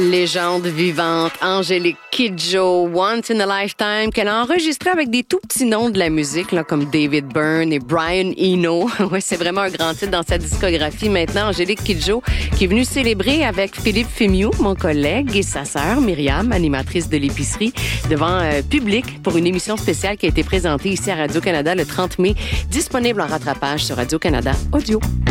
Légende vivante, Angélique Kidjo, Once in a Lifetime, qu'elle a enregistré avec des tout petits noms de la musique, là, comme David Byrne et Brian Eno. Ouais, c'est vraiment un grand titre dans sa discographie. Maintenant, Angélique Kidjo, qui est venue célébrer avec Philippe Fémiou, mon collègue, et sa sœur Myriam, animatrice de l'épicerie, devant public pour une émission spéciale qui a été présentée ici à Radio-Canada le 30 mai, disponible en rattrapage sur Radio-Canada Audio.